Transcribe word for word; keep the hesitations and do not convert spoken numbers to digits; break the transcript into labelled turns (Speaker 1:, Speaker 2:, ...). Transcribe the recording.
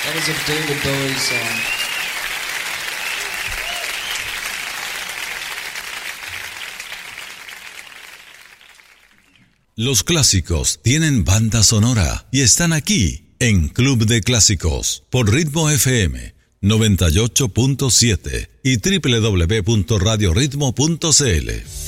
Speaker 1: That was a David Bowie song.
Speaker 2: Los clásicos tienen banda sonora y están aquí en Club de Clásicos por Ritmo F M noventa y ocho punto siete y doble u doble u doble u punto radio ritmo punto c l.